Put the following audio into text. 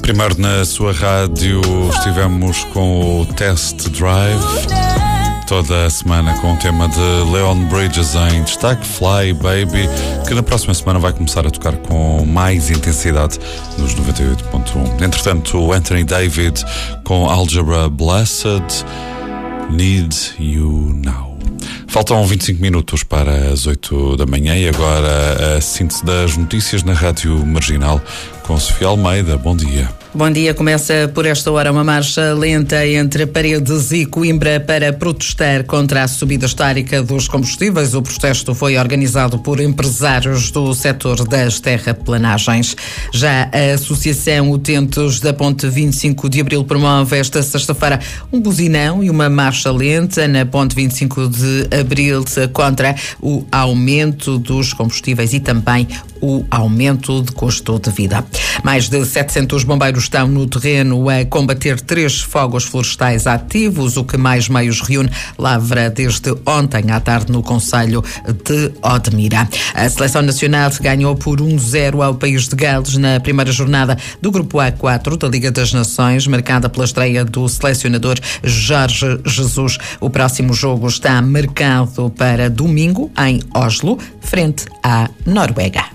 Primeiro na sua rádio estivemos com o Test Drive, toda a semana com o tema de Leon Bridges em destaque, Fly Baby, que na próxima semana vai começar a tocar com mais intensidade nos 98.1. Entretanto, o Anthony David com Algebra Blessed, Need You Now. Faltam 25 minutos para as 8 da manhã e agora a síntese das notícias na Rádio Marginal com Sofia Almeida. Bom dia. Bom dia. Começa por esta hora uma marcha lenta entre Paredes e Coimbra para protestar contra a subida histórica dos combustíveis. O protesto foi organizado por empresários do setor das terraplanagens. Já a Associação Utentes da Ponte 25 de Abril promove esta sexta-feira um buzinão e uma marcha lenta na Ponte 25 de Abril contra o aumento dos combustíveis e também o aumento de custo de vida. Mais de 700 bombeiros estão no terreno a combater 3 fogos florestais ativos, o que mais meios reúne lavra desde ontem à tarde no concelho de Odmira. A Seleção Nacional ganhou por 1-0 ao País de Gales na primeira jornada do Grupo A4 da Liga das Nações, marcada pela estreia do selecionador Jorge Jesus. O próximo jogo está marcado para domingo em Oslo, frente à Noruega.